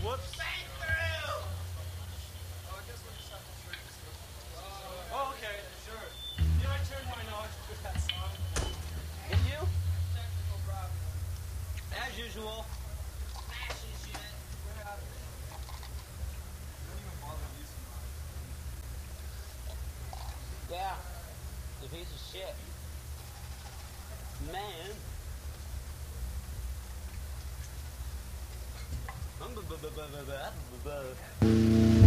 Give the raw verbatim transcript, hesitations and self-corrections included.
Whoops. Oh, okay, sure. You know, I turned mine on with that song. Did you? Technical problem. As usual. Smashing shit. What happened? Don't even bother using mine. Yeah. The piece of shit. Man. I'm